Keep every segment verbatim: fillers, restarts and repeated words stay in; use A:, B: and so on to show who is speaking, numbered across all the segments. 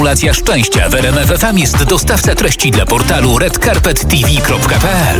A: Kumulacja szczęścia w R M F F M jest dostawca treści dla portalu red carpet t v kropka p l.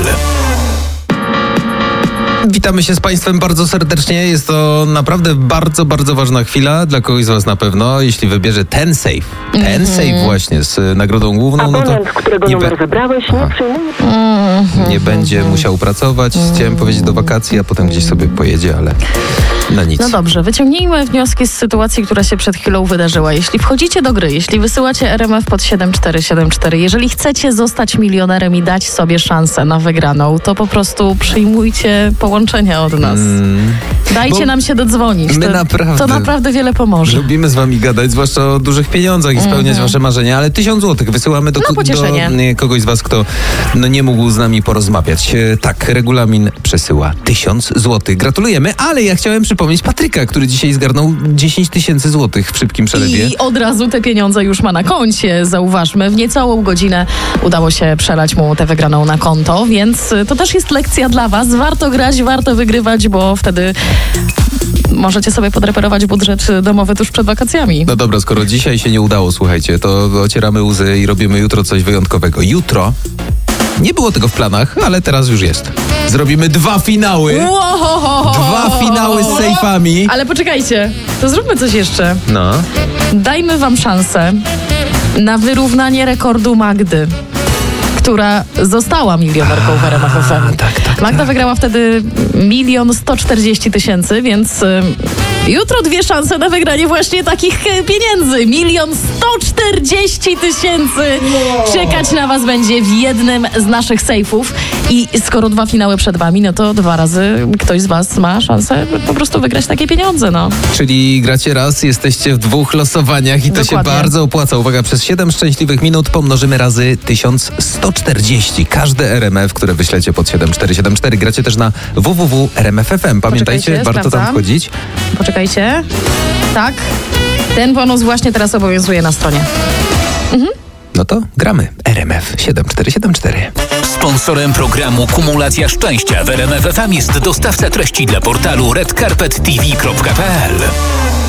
B: Witamy się z Państwem bardzo serdecznie. Jest to naprawdę bardzo, bardzo ważna chwila dla kogoś z Was na pewno. Jeśli wybierze ten safe, ten mm-hmm. safe właśnie z nagrodą główną,
C: Abonent,
B: no to
C: którego
B: nie,
C: numer
B: be...
C: wybrałeś, nie przyjmuje...
B: mm-hmm. nie będzie musiał pracować. Chciałem powiedzieć do wakacji, a potem gdzieś sobie pojedzie, ale no nic.
D: No dobrze, wyciągnijmy wnioski z sytuacji, która się przed chwilą wydarzyła. Jeśli wchodzicie do gry, jeśli wysyłacie R M F pod siedem cztery siedem cztery, jeżeli chcecie zostać milionerem i dać sobie szansę na wygraną, to po prostu przyjmujcie połączenia od nas. Mm. Dajcie Bo nam się dodzwonić.
B: My
D: to,
B: naprawdę,
D: to naprawdę wiele pomoże.
B: Lubimy z wami gadać, zwłaszcza o dużych pieniądzach i spełniać mm-hmm. wasze marzenia, ale tysiąc złotych wysyłamy do,
D: no,
B: do kogoś z was, kto no, nie mógł z nami porozmawiać. Tak, regulamin przesyła tysiąc złotych. Gratulujemy, ale ja chciałem przypomnieć Patryka, który dzisiaj zgarnął dziesięć tysięcy złotych w szybkim przelewie.
D: I od razu te pieniądze już ma na koncie, zauważmy. W niecałą godzinę udało się przelać mu tę wygraną na konto, więc to też jest lekcja dla was. Warto grać, warto wygrywać, bo wtedy możecie sobie podreperować budżet domowy tuż przed wakacjami.
B: No dobra, skoro dzisiaj się nie udało, słuchajcie, to ocieramy łzy i robimy jutro coś wyjątkowego. Jutro nie było tego w planach, ale teraz już jest. Zrobimy dwa finały.
D: Wow.
B: Dwa finały z sejfami.
D: Ale poczekajcie, to zróbmy coś jeszcze.
B: No.
D: Dajmy wam szansę na wyrównanie rekordu Magdy, która została milionerką w R M F F M.
B: Tak, tak,
D: Magda
B: tak.
D: wygrała wtedy milion sto czterdzieści tysięcy, więc y, jutro dwie szanse na wygranie właśnie takich y, pieniędzy. Milion sto czterdzieści tysięcy czekać na was będzie w jednym z naszych sejfów. I skoro dwa finały przed wami, no to dwa razy ktoś z was ma szansę po prostu wygrać takie pieniądze, no.
B: Czyli gracie raz, jesteście w dwóch losowaniach i to
D: Dokładnie.
B: się bardzo opłaca. Uwaga, przez siedem szczęśliwych minut pomnożymy razy tysiąc sto czterdzieści. Każde R M F, które wyślecie pod siedem cztery siedem cztery. Gracie też na w w w kropka r m f f m. Pamiętajcie, warto
D: sprawdzam.
B: tam wchodzić.
D: Poczekajcie. Tak. Ten bonus właśnie teraz obowiązuje na stronie. Mhm.
B: No to gramy. R M F siedem cztery siedem cztery.
A: Sponsorem programu Kumulacja szczęścia w R M F F M jest dostawca treści dla portalu red carpet t v kropka p l.